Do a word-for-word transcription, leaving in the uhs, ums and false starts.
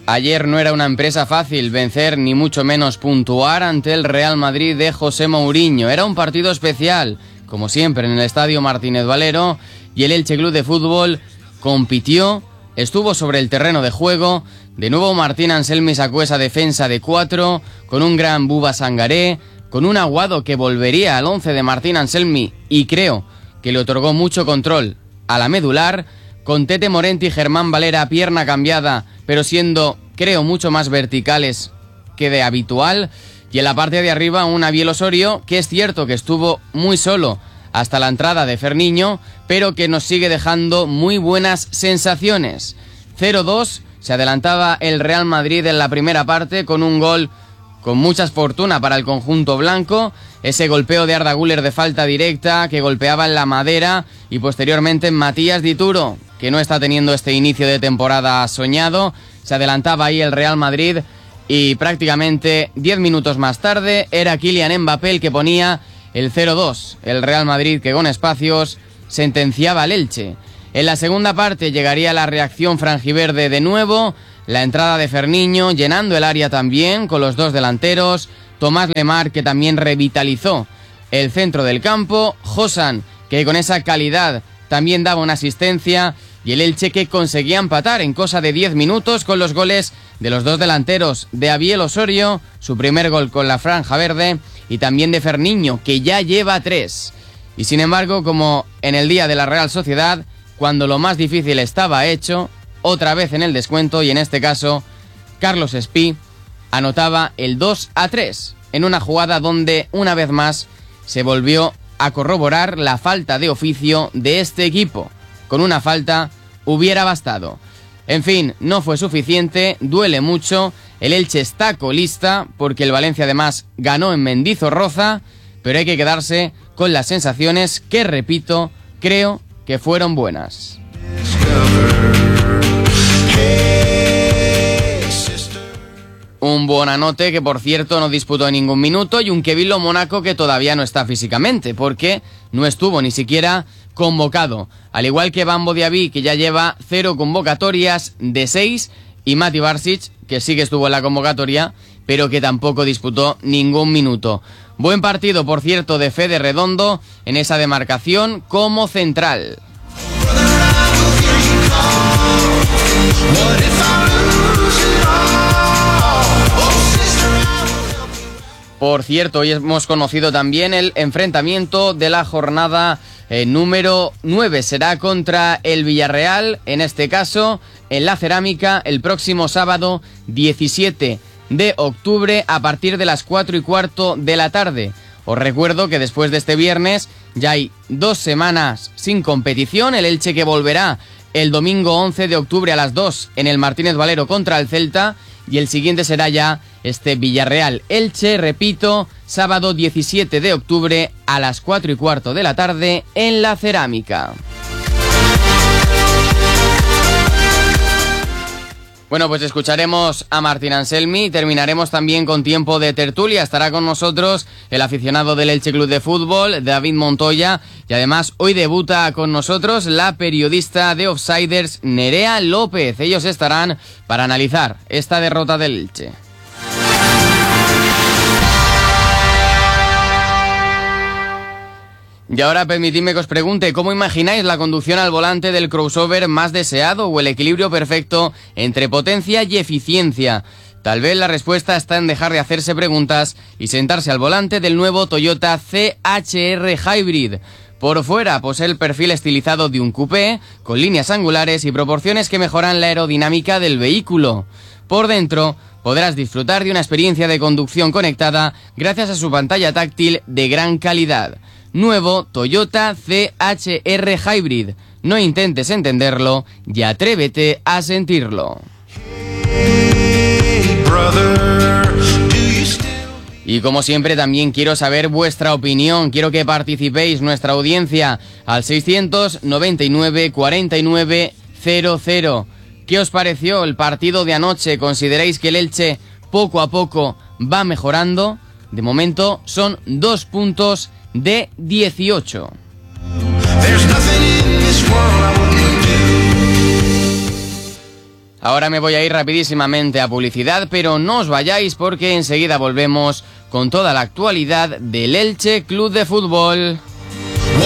Ayer no era una empresa fácil vencer ni mucho menos puntuar ante el Real Madrid de José Mourinho. Era un partido especial, como siempre en el Estadio Martínez Valero, y el Elche Club de Fútbol compitió, estuvo sobre el terreno de juego. De nuevo Martín Anselmi sacó esa defensa de cuatro, con un gran Buba Sangaré, con un Aguado que volvería al once de Martín Anselmi y creo que le otorgó mucho control a la medular, con Tete Morente y Germán Valera pierna cambiada, pero siendo, creo, mucho más verticales que de habitual. Y en la parte de arriba un Abiel Osorio, que es cierto que estuvo muy solo hasta la entrada de Ferniño, pero que nos sigue dejando muy buenas sensaciones. cero dos, se adelantaba el Real Madrid en la primera parte con un gol con mucha fortuna para el conjunto blanco, ese golpeo de Arda Güler de falta directa que golpeaba en la madera, y posteriormente Matías Dituro, que no está teniendo este inicio de temporada soñado. Se adelantaba ahí el Real Madrid y prácticamente diez minutos más tarde era Kylian Mbappé el que ponía el cero dos. El Real Madrid, que con espacios sentenciaba al Elche. En la segunda parte llegaría la reacción franjiverde de nuevo, la entrada de Ferniño llenando el área también con los dos delanteros, Tomás Lemar, que también revitalizó el centro del campo, Josan, que con esa calidad también daba una asistencia, y el Elche que conseguía empatar en cosa de diez minutos con los goles de los dos delanteros, de Abiel Osorio, su primer gol con la franja verde, y también de Ferniño, que ya lleva tres. Y sin embargo, como en el día de la Real Sociedad, cuando lo más difícil estaba hecho, otra vez en el descuento, y en este caso Carlos Espí anotaba el dos a tres, en una jugada donde una vez más se volvió a corroborar la falta de oficio de este equipo. Con una falta hubiera bastado. En fin, no fue suficiente, duele mucho. El Elche está colista porque el Valencia además ganó en Mendizorroza, pero hay que quedarse con las sensaciones que, repito, creo que fueron buenas. Un Buonanotte que, por cierto, no disputó ningún minuto, y un Kevin Lo Mónaco que todavía no está físicamente porque no estuvo ni siquiera convocado, al igual que Bambo Diaby, que ya lleva cero convocatorias de seis, y Mati Barsic, que sí que estuvo en la convocatoria pero que tampoco disputó ningún minuto. Buen partido, por cierto, de Fede Redondo en esa demarcación como central. Por cierto, hoy hemos conocido también el enfrentamiento de la jornada eh, número nueve. Será contra el Villarreal, en este caso en la Cerámica, el próximo sábado diecisiete de octubre a partir de las cuatro y cuarto de la tarde. Os recuerdo que después de este viernes ya hay dos semanas sin competición. El Elche que volverá el domingo once de octubre a las dos en el Martínez Valero contra el Celta, y el siguiente será ya este Villarreal Elche, repito, sábado diecisiete de octubre a las cuatro y cuarto de la tarde en la Cerámica. Bueno, pues escucharemos a Martín Anselmi y terminaremos también con tiempo de tertulia. Estará con nosotros el aficionado del Elche Club de Fútbol, David Montoya, y además hoy debuta con nosotros la periodista de Offsiders, Nerea López. Ellos estarán para analizar esta derrota del Elche. Y ahora permitidme que os pregunte, ¿cómo imagináis la conducción al volante del crossover más deseado o el equilibrio perfecto entre potencia y eficiencia? Tal vez la respuesta está en dejar de hacerse preguntas y sentarse al volante del nuevo Toyota C H R Hybrid. Por fuera posee el perfil estilizado de un coupé, con líneas angulares y proporciones que mejoran la aerodinámica del vehículo. Por dentro podrás disfrutar de una experiencia de conducción conectada gracias a su pantalla táctil de gran calidad. Nuevo Toyota C H R Hybrid. No intentes entenderlo y atrévete a sentirlo. Y como siempre también quiero saber vuestra opinión, quiero que participéis, nuestra audiencia, al seiscientos noventa y nueve cuarenta y nueve cero cero. ¿Qué os pareció el partido de anoche? ¿Consideráis que el Elche poco a poco va mejorando? De momento son dos puntos de dieciocho. Ahora me voy a ir rapidísimamente a publicidad, pero no os vayáis porque enseguida volvemos con toda la actualidad del Elche Club de Fútbol.